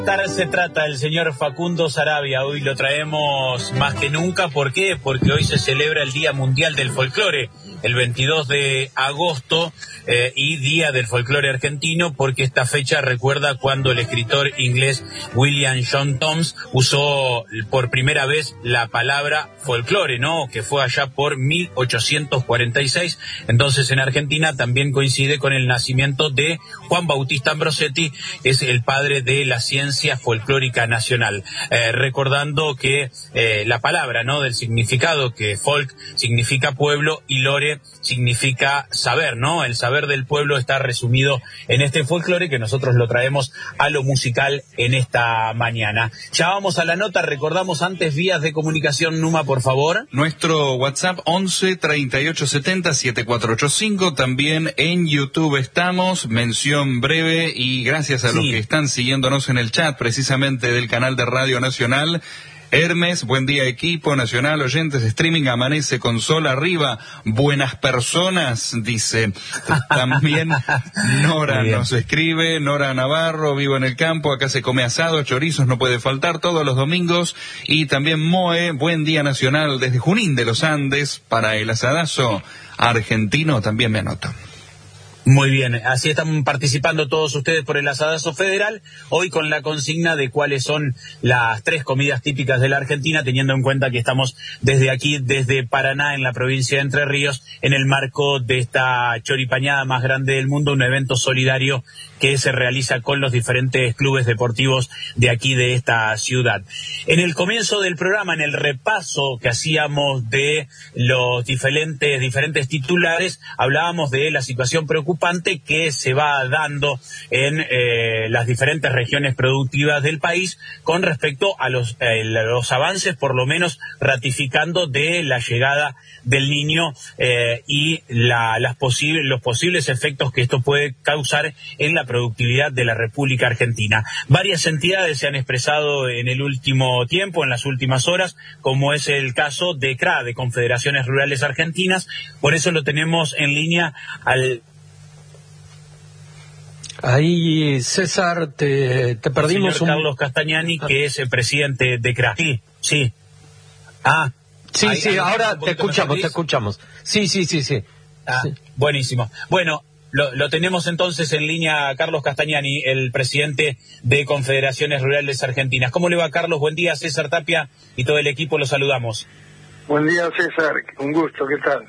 Se trata del señor Facundo Saravia. Hoy lo traemos más que nunca. ¿Por qué? Porque hoy se celebra el Día Mundial del Folclore, el 22 de agosto, y Día del Folclore Argentino, porque esta fecha recuerda cuando el escritor inglés William John Thoms usó por primera vez la palabra folclore, ¿no? Que fue allá por 1846. Entonces en Argentina también coincide con el nacimiento de Juan Bautista Ambrosetti, es el padre de la ciencia folclórica nacional. Recordando que la palabra, ¿no? Del significado, que folk significa pueblo y lore significa saber, ¿no? El saber del pueblo está resumido en este folclore que nosotros lo traemos a lo musical en esta mañana. Ya vamos a la nota. Recordamos antes vías de comunicación. Numa, por favor. Nuestro WhatsApp 11 38 70 7485. También en YouTube estamos. Mención breve y gracias a los que están siguiéndonos en el chat precisamente del canal de Radio Nacional. Hermes, buen día equipo nacional, oyentes, streaming, amanece con sol arriba, buenas personas, dice. También Nora nos escribe, Nora Navarro, vivo en el campo, acá se come asado, chorizos, no puede faltar todos los domingos. Y también Moe, buen día nacional desde Junín de los Andes, para el asadazo argentino, también me anoto. Muy bien, así están participando todos ustedes por el asadazo federal, hoy con la consigna de cuáles son las 3 comidas típicas de la Argentina, teniendo en cuenta que estamos desde aquí, desde Paraná, en la provincia de Entre Ríos, en el marco de esta choripañada más grande del mundo, un evento solidario que se realiza con los diferentes clubes deportivos de aquí, de esta ciudad. En el comienzo del programa, en el repaso que hacíamos de los diferentes titulares, hablábamos de la situación preocupante que se va dando en las diferentes regiones productivas del país con respecto a los avances, por lo menos ratificando, de la llegada del Niño y los posibles efectos que esto puede causar en la productividad de la República Argentina. Varias entidades se han expresado en el último tiempo, en las últimas horas, como es el caso de CRA, de Confederaciones Rurales Argentinas. Por eso lo tenemos en línea al... Ahí, César, te perdimos. Señor Carlos Castagnani, que es el presidente de CRA. Sí. Sí, ahora te escuchamos. Sí. Buenísimo. Bueno, lo tenemos entonces en línea, Carlos Castagnani, el presidente de Confederaciones Rurales Argentinas. ¿Cómo le va, Carlos? Buen día, César Tapia y todo el equipo, lo saludamos. Buen día, César, un gusto, ¿qué tal?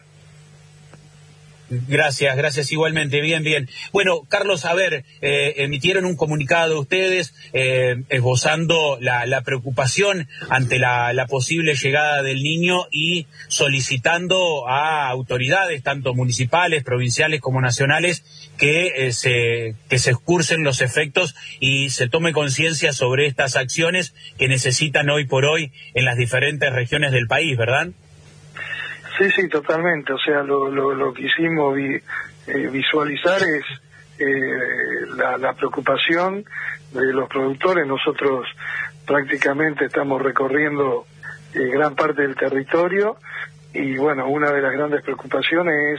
Gracias igualmente, bien. Bueno, Carlos, a ver, emitieron un comunicado ustedes esbozando la preocupación ante la posible llegada del Niño y solicitando a autoridades, tanto municipales, provinciales como nacionales, que se escurcen los efectos y se tome conciencia sobre estas acciones que necesitan hoy por hoy en las diferentes regiones del país, ¿verdad? Sí, totalmente. O sea, lo que hicimos visualizar es la preocupación de los productores. Nosotros prácticamente estamos recorriendo gran parte del territorio y, bueno, una de las grandes preocupaciones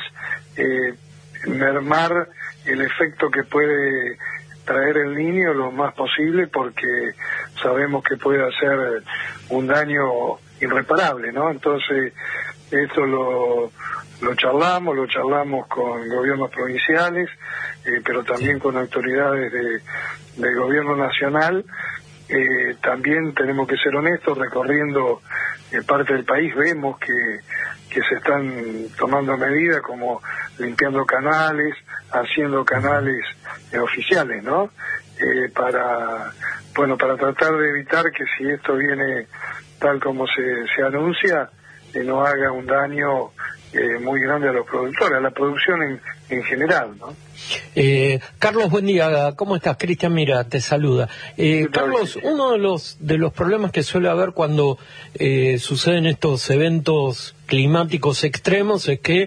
es mermar el efecto que puede traer el Niño lo más posible, porque sabemos que puede hacer un daño irreparable, ¿no? Entonces, esto lo charlamos con gobiernos provinciales, pero también con autoridades del gobierno nacional. También tenemos que ser honestos, recorriendo parte del país vemos que se están tomando medidas como limpiando canales, haciendo canales oficiales, ¿no? Para tratar de evitar que, si esto viene tal como se anuncia, no haga un daño muy grande a los productores, a la producción en general, ¿no? Carlos, buen día. ¿Cómo estás? Cristian Mira te saluda. Carlos, uno de los problemas que suele haber cuando suceden estos eventos climáticos extremos es que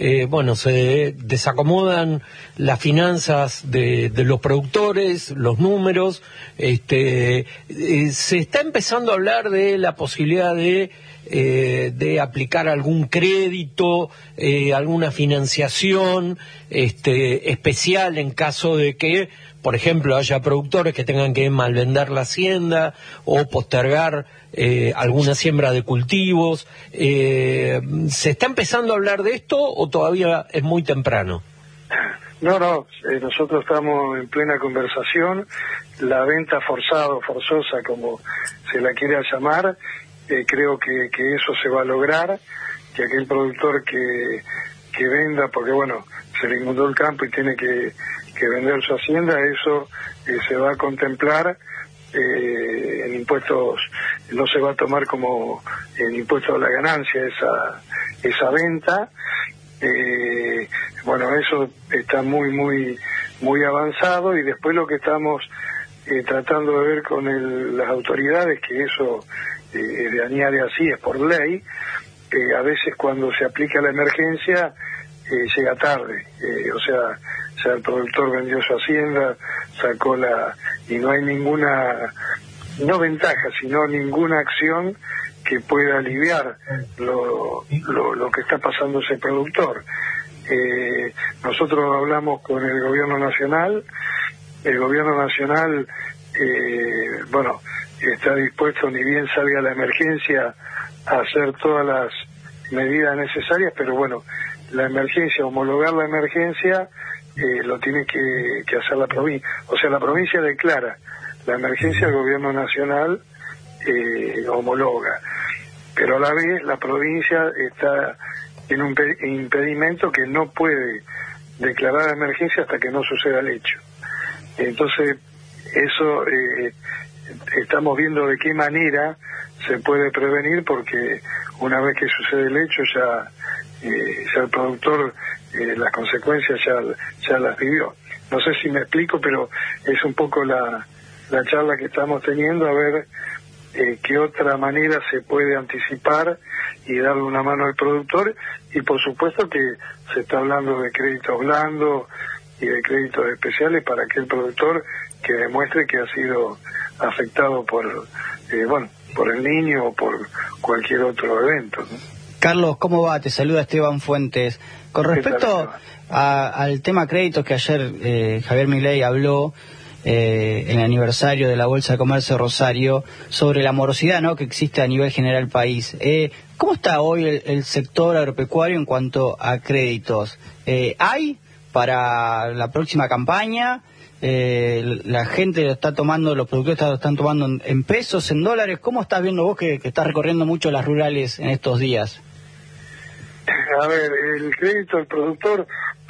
se desacomodan las finanzas de los productores, los números. Se está empezando a hablar de la posibilidad de aplicar algún crédito, alguna financiación especial en caso de que, por ejemplo, haya productores que tengan que malvender la hacienda o postergar alguna siembra de cultivos. ¿Se está empezando a hablar de esto o todavía es muy temprano? No, nosotros estamos en plena conversación. La venta forzosa, como se la quiera llamar, creo que eso se va a lograr, que aquel productor que venda, porque bueno, se le inundó el campo y tiene que vender su hacienda, eso se va a contemplar en impuestos, no se va a tomar como el impuesto a la ganancia esa venta. Bueno, eso está muy avanzado, y después lo que estamos tratando de ver con las autoridades, que eso de añade así, es por ley, a veces cuando se aplica la emergencia llega tarde, o sea, ya el productor vendió su hacienda, sacó y no hay ninguna, no ventaja, sino ninguna acción que pueda aliviar lo que está pasando ese productor. Nosotros hablamos con el gobierno nacional. El gobierno nacional bueno, está dispuesto, ni bien salga la emergencia, a hacer todas las medidas necesarias, pero bueno, la emergencia, homologar la emergencia, lo tiene que hacer la provincia. O sea, la provincia declara la emergencia, el gobierno nacional homologa, pero a la vez la provincia está en un impedimento que no puede declarar la emergencia hasta que no suceda el hecho. Entonces, eso estamos viendo de qué manera se puede prevenir, porque una vez que sucede el hecho ya el productor las consecuencias ya las vivió. No sé si me explico, pero es un poco la charla que estamos teniendo, a ver qué otra manera se puede anticipar y darle una mano al productor. Y por supuesto que se está hablando de créditos blandos y de créditos especiales para aquel productor que demuestre que ha sido afectado por el niño o por cualquier otro evento, ¿no? Carlos, ¿cómo va? Te saluda Esteban Fuentes. Con respecto al tema créditos que ayer Javier Milei habló en el aniversario de la Bolsa de Comercio Rosario, sobre la morosidad, ¿no?, que existe a nivel general país. ¿Cómo está hoy el sector agropecuario en cuanto a créditos? ¿Hay para la próxima campaña? La gente lo está tomando, los productores lo están tomando en pesos, en dólares. ¿Cómo estás viendo vos que estás recorriendo mucho las rurales en estos días? A ver, el crédito al productor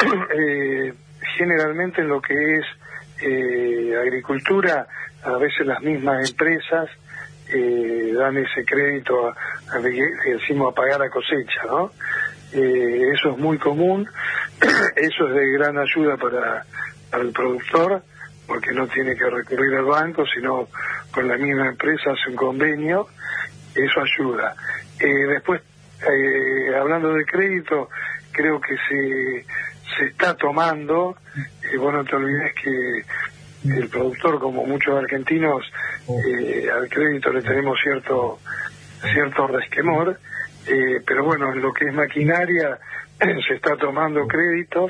generalmente en lo que es agricultura, a veces las mismas empresas dan ese crédito decimos a pagar a cosecha, ¿no? Eso es muy común. Eso es de gran ayuda para el productor, porque no tiene que recurrir al banco, sino con la misma empresa hace un convenio. Eso ayuda. Después, hablando de crédito, creo que se está tomando. Vos no te olvides que el productor, como muchos argentinos, al crédito le tenemos cierto resquemor, pero bueno, en lo que es maquinaria se está tomando créditos.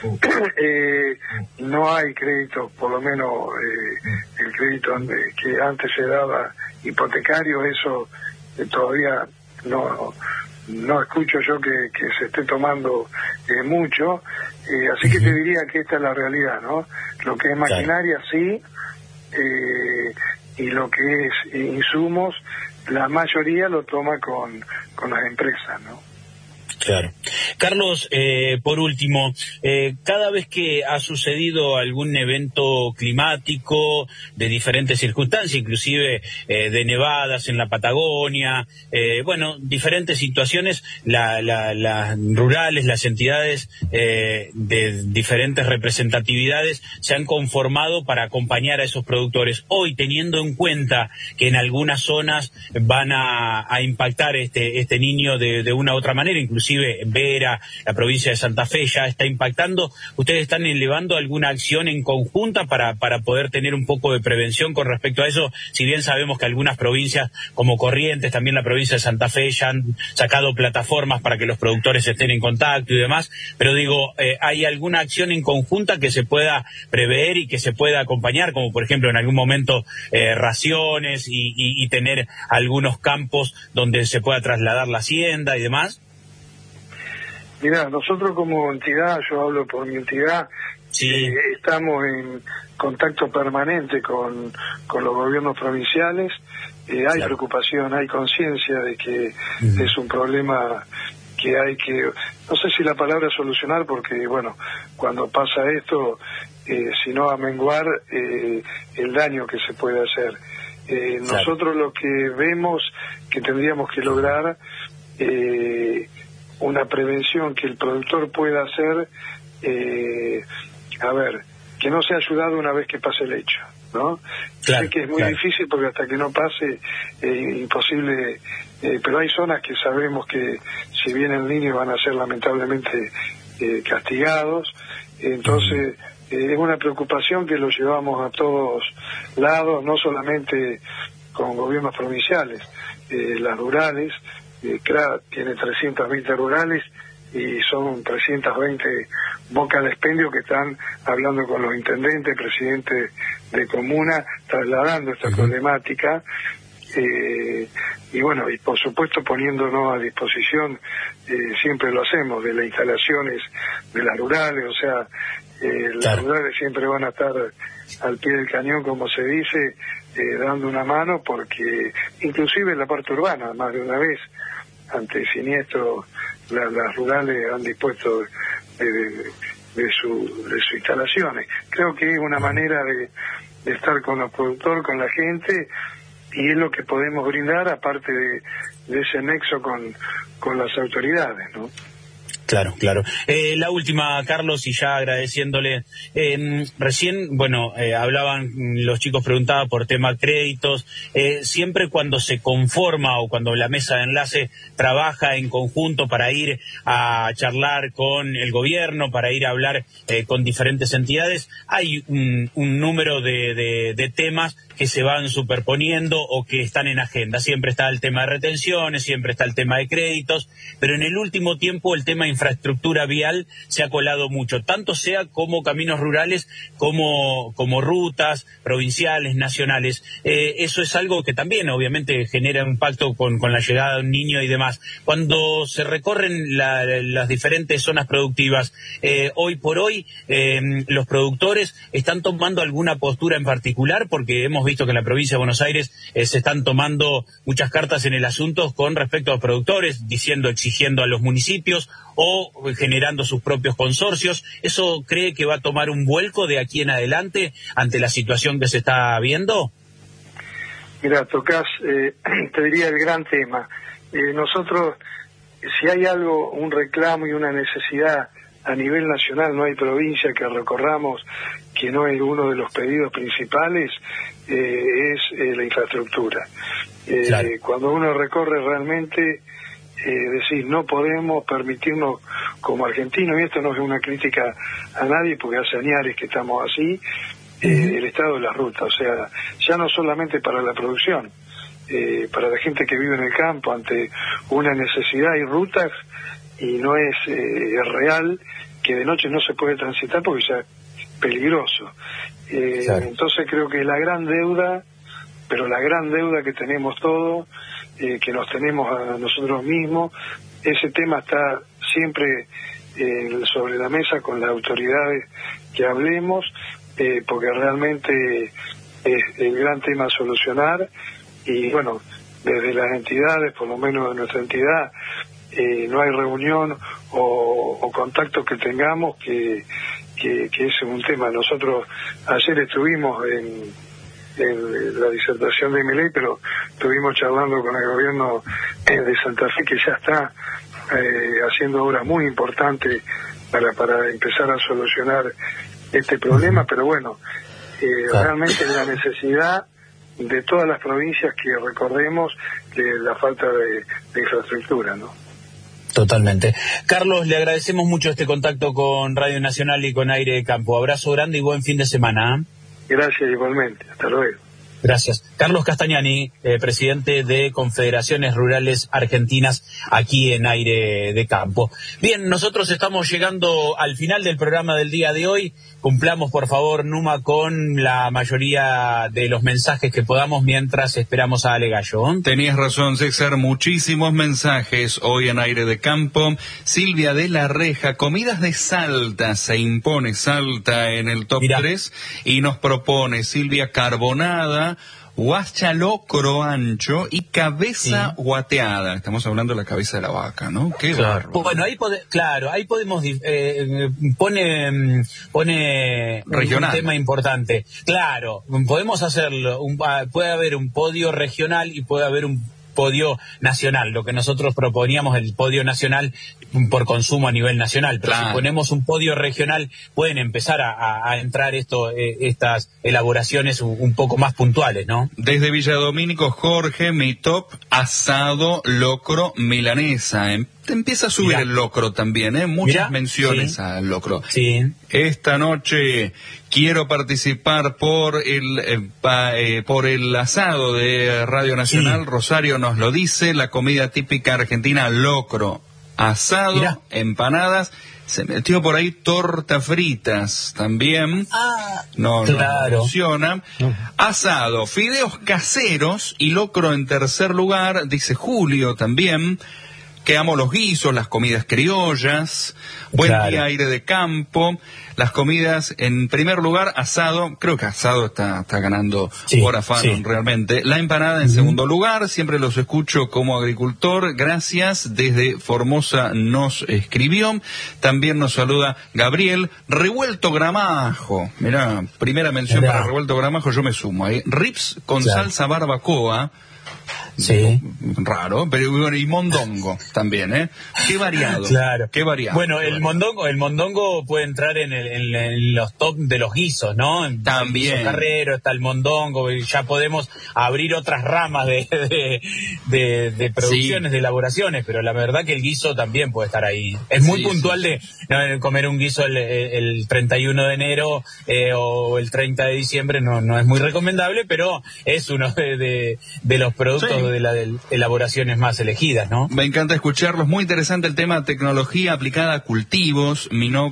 No hay crédito, por lo menos el crédito que antes se daba hipotecario, eso todavía no escucho yo que se esté tomando mucho, así que te diría que esta es la realidad, ¿no? Lo que es maquinaria, sí, y lo que es insumos, la mayoría lo toma con las empresas, ¿no? Claro. Carlos, por último, cada vez que ha sucedido algún evento climático de diferentes circunstancias, inclusive de nevadas en la Patagonia, diferentes situaciones, las rurales, las entidades de diferentes representatividades se han conformado para acompañar a esos productores. Hoy, teniendo en cuenta que en algunas zonas van a impactar este niño de una u otra manera, inclusive inclusive Vera, la provincia de Santa Fe ya está impactando. ¿Ustedes están elevando alguna acción en conjunta para poder tener un poco de prevención con respecto a eso? Si bien sabemos que algunas provincias como Corrientes, también la provincia de Santa Fe, ya han sacado plataformas para que los productores estén en contacto y demás, pero digo, ¿hay alguna acción en conjunta que se pueda prever y que se pueda acompañar, como por ejemplo en algún momento raciones y tener algunos campos donde se pueda trasladar la hacienda y demás? Mirá, nosotros como entidad, yo hablo por mi entidad, sí. Estamos en contacto permanente con los gobiernos provinciales. Hay claro. Preocupación, hay conciencia de que es un problema que hay que, no sé si la palabra solucionar, porque bueno, cuando pasa esto, sino a menguar el daño que se puede hacer. Claro. Nosotros lo que vemos que tendríamos que lograr una prevención que el productor pueda hacer, que no sea ayudado una vez que pase el hecho, ¿no? Claro, sé que es muy difícil porque hasta que no pase imposible, pero hay zonas que sabemos que si vienen niños van a ser lamentablemente castigados, entonces es una preocupación que lo llevamos a todos lados, no solamente con gobiernos provinciales, las rurales, CRA tiene 320 rurales y son 320 bocas de expendio que están hablando con los intendentes, presidentes de comuna, trasladando esta problemática, y bueno, y por supuesto poniéndonos a disposición, siempre lo hacemos, de las instalaciones de las rurales, o sea, las rurales siempre van a estar al pie del cañón, como se dice, dando una mano, porque inclusive en la parte urbana, más de una vez, ante siniestros, las rurales han dispuesto de sus instalaciones. Creo que es una manera de estar con los productores, con la gente, y es lo que podemos brindar, aparte de ese nexo con las autoridades, ¿no? Claro. La última, Carlos, y ya agradeciéndole. Recién, hablaban, los chicos preguntaban por tema créditos. Siempre cuando se conforma o cuando la mesa de enlace trabaja en conjunto para ir a charlar con el gobierno, para ir a hablar con diferentes entidades, hay un número de temas que se van superponiendo o que están en agenda. Siempre está el tema de retenciones, siempre está el tema de créditos, pero en el último tiempo el tema de infraestructura vial se ha colado mucho, tanto sea como caminos rurales, como rutas provinciales, nacionales. Eso es algo que también obviamente genera impacto con la llegada de un niño y demás. Cuando se recorren las diferentes zonas productivas, hoy por hoy los productores están tomando alguna postura en particular, porque hemos visto que en la provincia de Buenos Aires se están tomando muchas cartas en el asunto con respecto a los productores, exigiendo a los municipios o generando sus propios consorcios. ¿Eso cree que va a tomar un vuelco de aquí en adelante ante la situación que se está viendo? Mira, tocás, te diría, el gran tema. Nosotros, si hay algo, un reclamo y una necesidad a nivel nacional, no hay provincia que recorramos que no es uno de los pedidos principales, es la infraestructura. Claro. Cuando uno recorre realmente, decir, no podemos permitirnos como argentinos, y esto no es una crítica a nadie porque hace años que estamos así, el estado de las rutas, o sea, ya no solamente para la producción, para la gente que vive en el campo, ante una necesidad hay rutas y no es real que de noche no se puede transitar porque ya es peligroso. Claro. Entonces creo que la gran deuda, pero la gran deuda que tenemos todos, que nos tenemos a nosotros mismos, ese tema está siempre sobre la mesa con las autoridades que hablemos, porque realmente es el gran tema a solucionar. Y bueno, desde las entidades, por lo menos de nuestra entidad, no hay reunión o contacto que tengamos que es un tema. Nosotros ayer estuvimos en la disertación de mi ley, pero estuvimos charlando con el gobierno de Santa Fe, que ya está haciendo obras muy importantes para empezar a solucionar este problema, pero bueno, realmente la necesidad de todas las provincias que recorremos de la falta de infraestructura, ¿no? Totalmente. Carlos, le agradecemos mucho este contacto con Radio Nacional y con Aire de Campo. Abrazo grande y buen fin de semana. Gracias igualmente. Hasta luego. Gracias. Carlos Castagnani, presidente de Confederaciones Rurales Argentinas, aquí en Aire de Campo. Bien, nosotros estamos llegando al final del programa del día de hoy. Cumplamos, por favor, Numa, con la mayoría de los mensajes que podamos mientras esperamos a Ale Gallo. Tenías razón, César, muchísimos mensajes hoy en Aire de Campo. Silvia de la Reja, comidas de Salta, se impone Salta en el top 3 y nos propone Silvia carbonada, guacha locro ancho y cabeza guateada. Estamos hablando de la cabeza de la vaca, ¿no? Qué bárbaro. Bueno, ahí podemos pone regional. Un tema importante. Claro, podemos hacerlo. Puede haber un podio regional y puede haber un podio nacional. Lo que nosotros proponíamos, el podio nacional por consumo a nivel nacional, pero si ponemos un podio regional pueden empezar a entrar estas elaboraciones un poco más puntuales, ¿no? Desde Villadomínico, Jorge, mi top asado locro milanesa. Empieza a subir el locro también, muchas menciones al locro. Sí. Esta noche quiero participar por el asado de Radio Nacional. Sí. Rosario nos lo dice, la comida típica argentina, locro, asado, empanadas. Se metió por ahí torta fritas también. No funciona. Asado, fideos caseros y locro en tercer lugar, dice Julio también. Que amo los guisos, las comidas criollas, buen día Aire de Campo, las comidas en primer lugar, asado, creo que asado está ganando por afán realmente, la empanada en segundo lugar, siempre los escucho como agricultor, gracias, desde Formosa nos escribió, también nos saluda Gabriel, revuelto gramajo, mirá, primera mención para revuelto gramajo, yo me sumo ahí, rips con salsa barbacoa. Sí. Raro, pero bueno, y mondongo también, Qué variado. Claro. Qué variado. Bueno, el mondongo puede entrar en los top de los guisos, ¿no? También. El guiso carrero, está el mondongo, y ya podemos abrir otras ramas de producciones, de elaboraciones, pero la verdad que el guiso también puede estar ahí. Es muy puntual de comer un guiso el 31 de enero o el 30 de diciembre, no es muy recomendable, pero es uno de los productos de las elaboraciones más elegidas, ¿no? Me encanta escucharlos, muy interesante el tema tecnología aplicada a cultivos.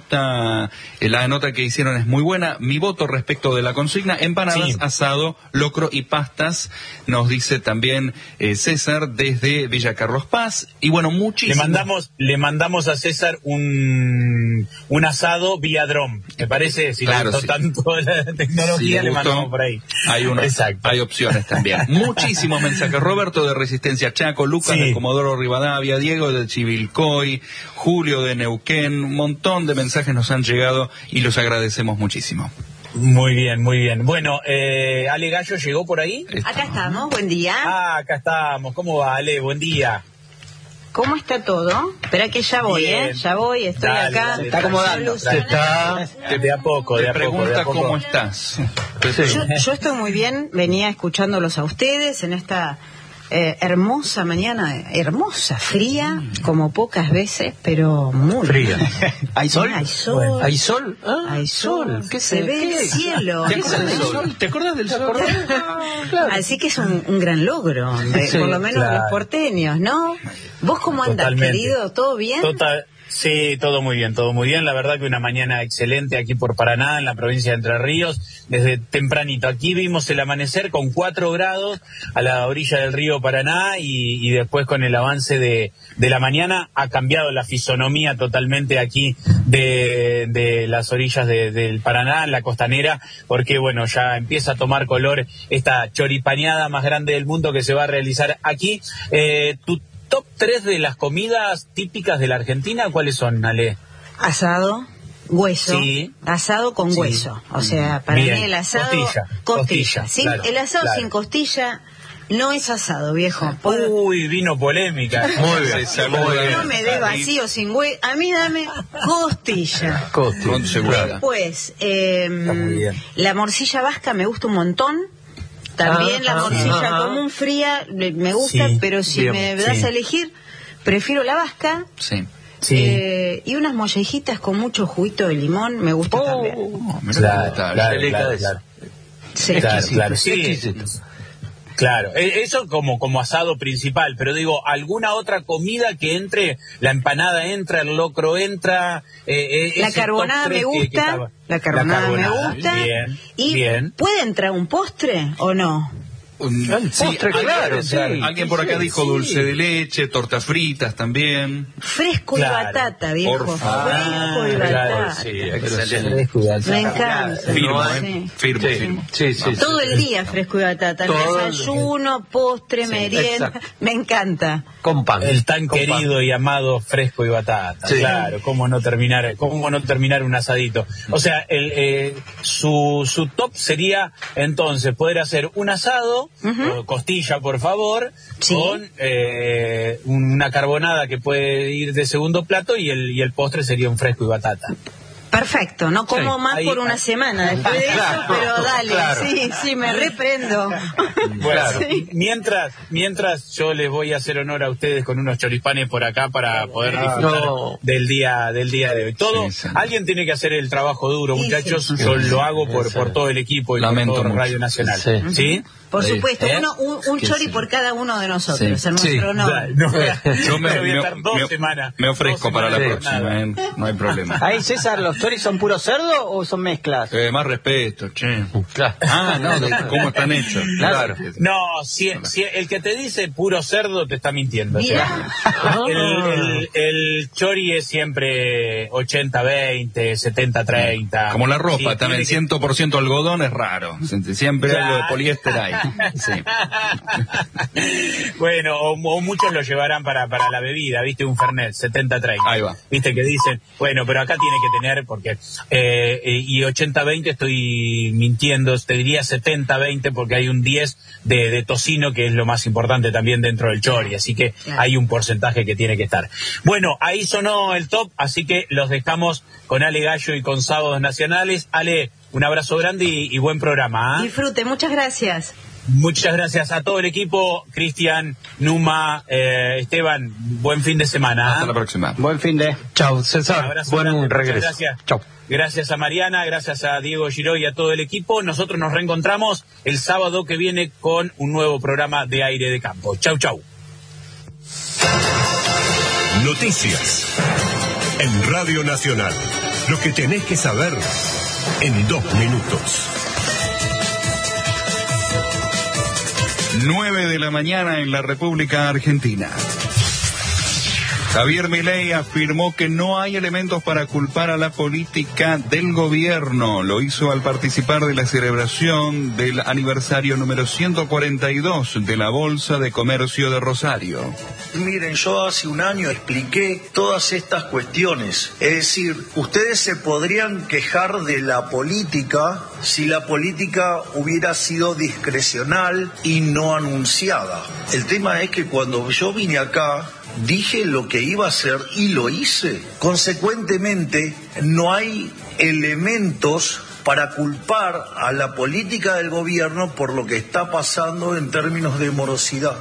La nota que hicieron es muy buena. Mi voto respecto de la consigna, empanadas, asado, locro y pastas, nos dice también César desde Villa Carlos Paz. Y bueno, muchísimo. Le mandamos a César un asado vía dron, me parece, si le gustó tanto la tecnología, le mandamos por ahí. Hay opciones también. Muchísimos mensajes. Roberto de Resistencia Chaco, Lucas de Comodoro Rivadavia, Diego de Chivilcoy, Julio de Neuquén, un montón de mensajes nos han llegado y los agradecemos muchísimo. Muy bien, muy bien. Bueno, Ale Gallo llegó por ahí. Acá estamos, buen día. Acá estamos. ¿Cómo va, Ale? Buen día. ¿Cómo está todo? Espera que ya voy, ya voy, estoy acá. Se está acomodando. De a poco. Pregunta cómo estás. Yo estoy muy bien, venía escuchándolos a ustedes en esta hermosa mañana, hermosa, fría, como pocas veces, pero muy fría. ¿Hay sol? Hay sol. Bueno. ¿Hay sol? Hay sol. ¿Qué se ve el cielo? ¿Te acuerdas del sol? ¿Te acuerdas del sol? Claro. Así que es un gran logro, por lo menos de los porteños, ¿no? ¿Vos cómo andás, querido? ¿Todo bien? Sí, todo muy bien. La verdad que una mañana excelente aquí por Paraná, en la provincia de Entre Ríos, desde tempranito. Aquí vimos el amanecer con 4 grados a la orilla del río Paraná y después con el avance de la mañana ha cambiado la fisonomía totalmente aquí de las orillas del Paraná, en la costanera, porque bueno, ya empieza a tomar color esta choripaneada más grande del mundo que se va a realizar aquí. Top 3 de las comidas típicas de la Argentina, ¿cuáles son, Ale? Asado, hueso, asado con hueso. O sea, para mí el asado... Costilla. Claro, el asado sin costilla no es asado, viejo. Uy, vino polémica. Muy bien. No me dé vacío sin hueso. A mí dame costilla. Con seguridad. Pues, la morcilla vasca me gusta un montón. También la morcilla común fría me gusta, pero si me das a elegir, prefiero la vasca. Sí. Y unas mollejitas con mucho juguito de limón, me gusta también. Claro. Sí. Claro, eso como asado principal, pero digo, ¿alguna otra comida que entre? La empanada entra, el locro entra, la carbonada me gusta, la carbonada me gusta. Bien. ¿Puede entrar un postre o no? Postre, claro. Alguien por acá dijo dulce de leche, tortas fritas también. Fresco y batata, viejo. Fresco y batata. Me encanta. Firmo. Sí. Todo el día fresco y batata. Desayuno, postre, merienda. Exacto. Me encanta. Con pan. El tan querido y amado fresco y batata. Sí. Claro, cómo no terminar un asadito. O sea, su top sería entonces poder hacer un asado, costilla por favor, con una carbonada que puede ir de segundo plato y el postre sería un fresco y batata. Perfecto, no como más por una semana después de eso, pero dale, sí, me reprendo. Bueno, mientras yo les voy a hacer honor a ustedes con unos choripanes por acá para poder disfrutar del día de hoy. Alguien tiene que hacer el trabajo duro, muchachos, yo lo hago por todo el equipo y por todo Radio Nacional. ¿Sí? Por supuesto, un chori por cada uno de nosotros, en nuestro honor. Yo voy a estar 2 semanas. Me ofrezco para la próxima, no hay problema. Ahí, César, ¿los choris son puro cerdo o son mezclas? Más respeto, che. ¿Cómo están hechos? Claro. No, si el que te dice puro cerdo te está mintiendo. El chori es siempre 80-20, 70-30. Como la ropa, también 100% algodón es raro. Siempre algo de poliéster hay. Bueno, o muchos lo llevarán para la bebida, ¿viste? Un Fernet, 70-30. Ahí va. ¿Viste? Que dicen, bueno, pero acá tiene que tener, porque... y 80-20 estoy mintiendo, te diría 70-20 porque hay un 10 de tocino, que es lo más importante también dentro del chori, así que hay un porcentaje que tiene que estar. Bueno, ahí sonó el top, así que los dejamos con Ale Gallo y con Sábados Nacionales. Ale, un abrazo grande y buen programa. Disfrute, muchas gracias. Muchas gracias a todo el equipo, Cristian, Numa, Esteban, buen fin de semana. Hasta la próxima. Buen fin de... Chao, César. Buen regreso. Gracias. Chao. Gracias a Mariana, gracias a Diego Giró y a todo el equipo. Nosotros nos reencontramos el sábado que viene con un nuevo programa de Aire de Campo. Chau. Noticias en Radio Nacional. Lo que tenés que saber en 2 minutos. 9 de la mañana en la República Argentina. Javier Milei afirmó que no hay elementos para culpar a la política del gobierno. Lo hizo al participar de la celebración del aniversario número 142 de la Bolsa de Comercio de Rosario. Miren, yo hace un año expliqué todas estas cuestiones. Es decir, ustedes se podrían quejar de la política si la política hubiera sido discrecional y no anunciada. El tema es que cuando yo vine acá, dije lo que iba a hacer y lo hice. Consecuentemente, no hay elementos para culpar a la política del gobierno por lo que está pasando en términos de morosidad.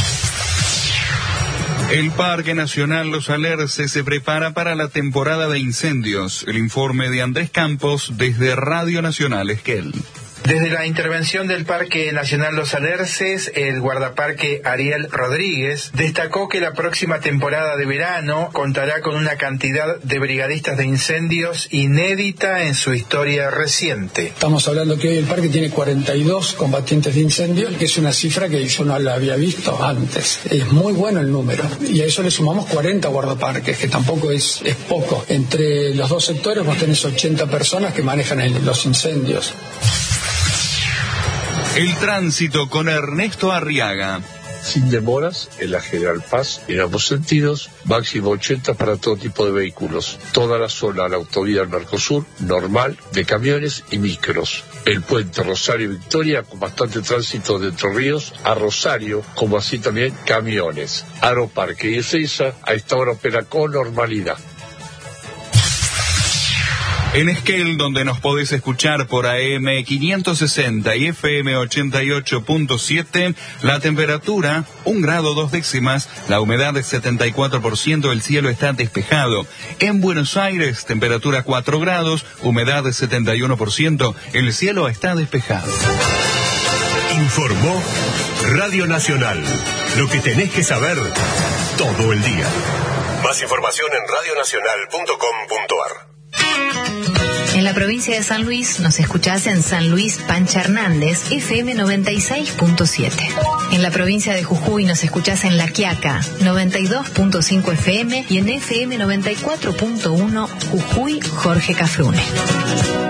El Parque Nacional Los Alerces se prepara para la temporada de incendios. El informe de Andrés Campos desde Radio Nacional Esquel. Desde la intervención del Parque Nacional Los Alerces, el guardaparque Ariel Rodríguez destacó que la próxima temporada de verano contará con una cantidad de brigadistas de incendios inédita en su historia reciente. Estamos hablando que hoy el parque tiene 42 combatientes de incendio, que es una cifra que yo no la había visto antes. Es muy bueno el número. Y a eso le sumamos 40 guardaparques, que tampoco es poco. Entre los dos sectores vos tenés 80 personas que manejan los incendios. El tránsito con Ernesto Arriaga. Sin demoras, en la General Paz, en ambos sentidos, máximo 80 para todo tipo de vehículos. Toda la zona de la autovía del Mercosur, normal, de camiones y micros. El puente Rosario-Victoria, con bastante tránsito de Entre Ríos a Rosario, como así también camiones. Aeroparque y Ezeiza, a esta hora opera con normalidad. En Esquel, donde nos podés escuchar por AM 560 y FM 88.7, la temperatura 1 grado 2 décimas, la humedad es 74%, el cielo está despejado. En Buenos Aires, temperatura 4 grados, humedad de 71%, el cielo está despejado. Informó Radio Nacional. Lo que tenés que saber todo el día. Más información en radionacional.com.ar. En la provincia de San Luis nos escuchás en San Luis Pancha Hernández, FM 96.7. En la provincia de Jujuy nos escuchás en La Quiaca, 92.5 FM y en FM 94.1 Jujuy Jorge Cafrune.